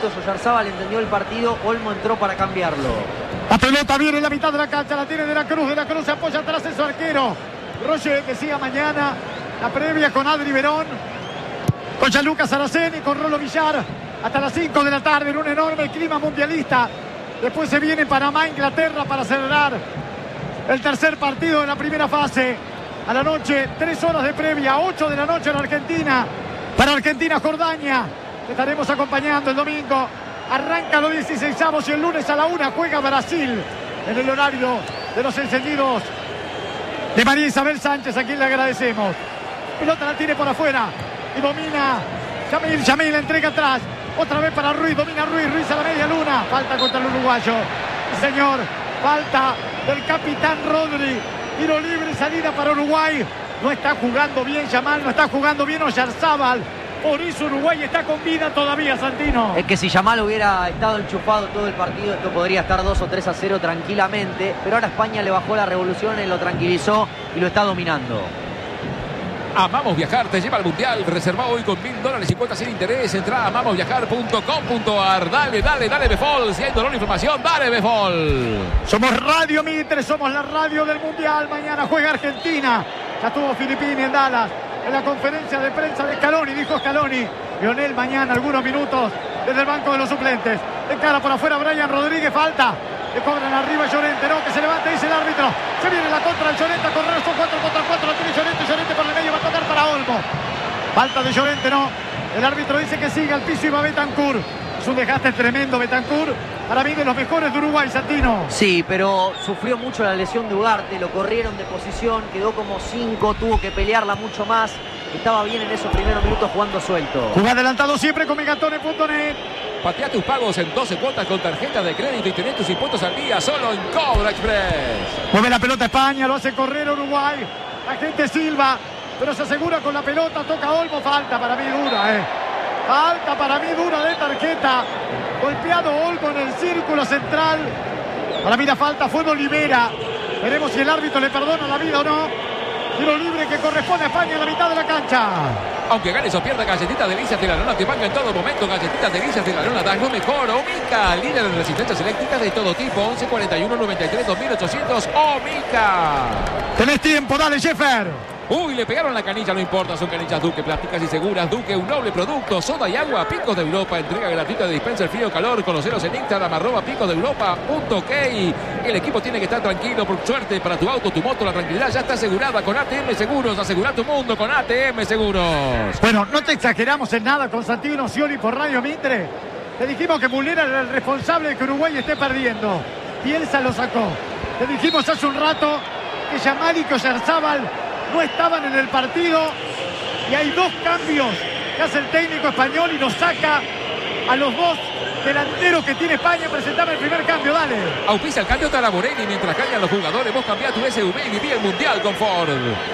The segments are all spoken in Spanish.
minutos. Oyarzábal entendió el partido, Olmo entró para cambiarlo. La pelota viene en la mitad de la cancha, la tiene De la Cruz se apoya atrás de su arquero. Roger decía mañana la previa con Adri Verón, con Gianluca Saraceni, con Rolo Villar, hasta las 5 de la tarde en un enorme clima mundialista. Después se viene Panamá, Inglaterra para cerrar el tercer partido de la primera fase. A la noche, 3 horas de previa, 8 de la noche en Argentina. Para Argentina, Jordania. Te estaremos acompañando el domingo. Arranca los 16avos y el lunes a la 1 juega Brasil en el horario de los encendidos de María Isabel Sánchez, a quien le agradecemos. Pelota la tiene por afuera y domina Yamil entrega atrás. Otra vez para Ruiz, domina Ruiz a la media luna. Falta contra el uruguayo. Señor, falta del capitán Rodri. Tiro libre, salida para Uruguay. No está jugando bien Yamal, no está jugando bien Oyarzábal. Por eso Uruguay está con vida todavía, Santino. Es que si Yamal hubiera estado enchufado todo el partido, esto podría estar 2 o 3-0 tranquilamente. Pero ahora España le bajó la revolución, lo tranquilizó y lo está dominando. Amamos Viajar te lleva al Mundial. Reserva hoy con $1000 y cuotas sin interés. Entra a amamosviajar.com.ar. Dale, Befol. Si hay dolor o información, dale, Befol. Somos Radio Mitre, somos la radio del Mundial. Mañana juega Argentina. Ya tuvo Filippini en Dallas. En la conferencia de prensa de Scaloni, dijo Scaloni: Lionel mañana algunos minutos desde el banco de los suplentes. De cara por afuera Brian Rodríguez, falta. Le cobran arriba Llorente, no, que se levante, dice el árbitro. Se viene la contra del Llorente a correr, son 4 contra 4, la tiene Llorente por el medio, va a tocar para Olmo. Falta de Llorente, no. El árbitro dice que sigue al piso y va Bentancur. Es un desgaste tremendo Bentancur. Para mí de los mejores de Uruguay, Santino. Sí, pero sufrió mucho la lesión de Ugarte, lo corrieron de posición, quedó como 5, tuvo que pelearla mucho más. Estaba bien en esos primeros minutos jugando suelto. Juega adelantado siempre con megatone.net. Patea tus pagos en 12 cuotas con tarjeta de crédito y tenés tus impuestos al día solo en Cobra Express. Mueve la pelota España, lo hace correr Uruguay. La gente silba, pero se asegura con la pelota, toca Olmo, falta para mí dura, Falta para mí dura de tarjeta. Golpeado Olmo en el círculo central. Para mí la falta fue de Olivera. Veremos si el árbitro le perdona la vida o no. Tiro libre que corresponde a España en la mitad de la cancha. Aunque ganes o pierdas, Galletitas Delicias de la Lona te paga en todo momento. Galletitas Delicias de la Lona, das lo mejor. Omica, líder en resistencias eléctricas de todo tipo. 11 41 93 2800. Omica. Tenés tiempo, dale, Jeffer. Uy, le pegaron la canilla, no importa, son canillas Duque, plásticas y seguras. Duque, un noble producto, soda y agua, Picos de Europa, entrega gratuita de dispenser frío-calor. Conoceros en Instagram, @picosdeeuropa.ok. El equipo tiene que estar tranquilo, por suerte, para tu auto, tu moto, la tranquilidad ya está asegurada con ATM Seguros. Asegura tu mundo con ATM Seguros. Bueno, no te exageramos en nada con Santino Scioli por Radio Mitre. Te dijimos que Mulera era el responsable de que Uruguay esté perdiendo. Bielsa lo sacó. Te dijimos hace un rato que Yamal y que Oyarzábal no estaban en el partido y hay 2 cambios que hace el técnico español y nos saca a los 2 delanteros que tiene España. Presentame el primer cambio, dale. Auspicia el cambio Taraborelli mientras cambian los jugadores. Vos cambiá tu SUV y viví el Mundial con Ford.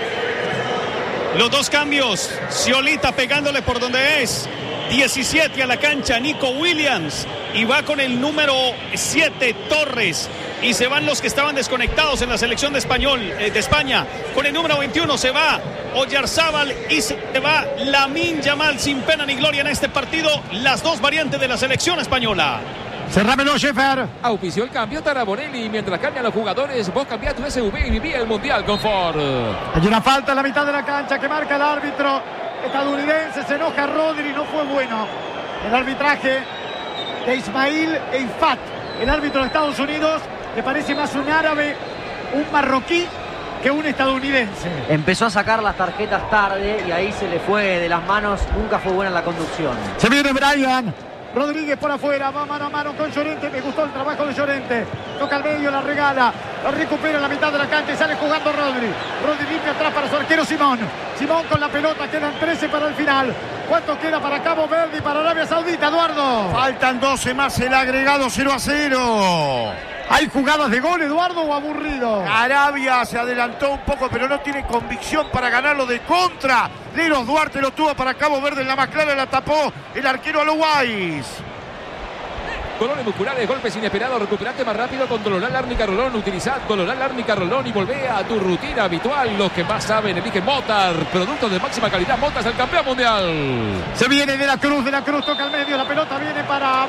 Los 2 cambios, Sciolita pegándole por donde es. 17 a la cancha, Nico Williams. Y va con el número 7, Torres. Y se van los que estaban desconectados en la selección de España. Con el número 21 se va Oyarzábal y se va Lamine Yamal sin pena ni gloria en este partido. Las 2 variantes de la selección española. Cerrámelo, Jeffer. Auspició el cambio Taraborelli. Mientras cambian los jugadores, vos cambiá tu SUV y viví el Mundial con Ford. Hay una falta en la mitad de la cancha que marca el árbitro estadounidense. Se enoja Rodri, no fue bueno el arbitraje de Ismail Eifat, el árbitro de Estados Unidos. Le parece más un árabe, un marroquí, que un estadounidense. Empezó a sacar las tarjetas tarde y ahí se le fue de las manos. Nunca fue buena la conducción. Se viene Brian Rodríguez por afuera, va mano a mano con Llorente. Me gustó el trabajo de Llorente. Toca al medio, la regala, la recupera en la mitad de la cancha y sale jugando Rodri. Rodri limpia atrás para su arquero Simón. Simón con la pelota, quedan 13 para el final. ¿Cuánto queda para Cabo Verde y para Arabia Saudita, Eduardo? Faltan 12 más el agregado, 0-0. ¿Hay jugadas de gol, Eduardo, o aburrido? Arabia se adelantó un poco, pero no tiene convicción para ganarlo de contra. Leros Duarte lo tuvo para Cabo Verde, en la más clara la tapó el arquero Aloguais. Dolores musculares, golpes inesperados, recuperate más rápido con Dolorán Árnica Rolón. Utilizad Dolorán Árnica Rolón y volvé a tu rutina habitual. Los que más saben eligen Motar, productos de máxima calidad. Motar es el campeón mundial. Se viene De la Cruz toca al medio, la pelota viene para